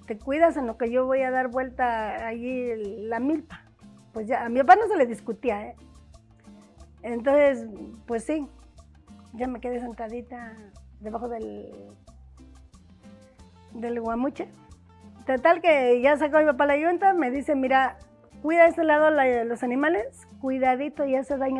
te cuidas en lo que yo voy a dar vuelta allí la milpa. Pues ya, a mi papá no se le discutía, ¿eh? Entonces, pues sí, ya me quedé sentadita debajo del guamuche. Total que ya sacó mi papá la yunta, me dice, mira, cuida este lado los animales, cuidadito, ya se daña